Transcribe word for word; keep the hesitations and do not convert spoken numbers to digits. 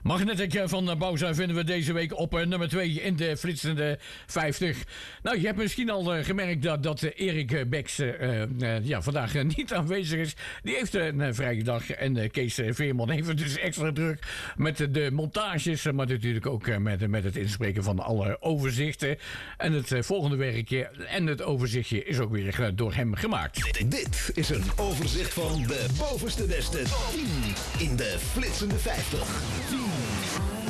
Magnetic van Bowser vinden we deze week op uh, nummer twee in de flitsende vijftig. Nou, je hebt misschien al uh, gemerkt dat, dat uh, Erik Beks uh, uh, ja, vandaag uh, niet aanwezig is. Die heeft uh, een vrije dag en uh, Kees Veerman heeft dus extra druk met uh, de montages, maar natuurlijk ook uh, met, uh, met het inspreken van alle overzichten. En het uh, volgende werkje en het overzichtje is ook weer uh, door hem gemaakt. Dit, dit is een overzicht van de bovenste beste tien in de flitsende vijftig. tien.